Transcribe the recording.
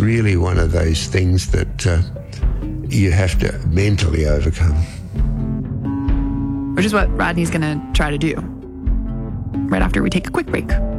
really one of those things that you have to mentally overcome. Which is what Rodney's going to try to do right after we take a quick break.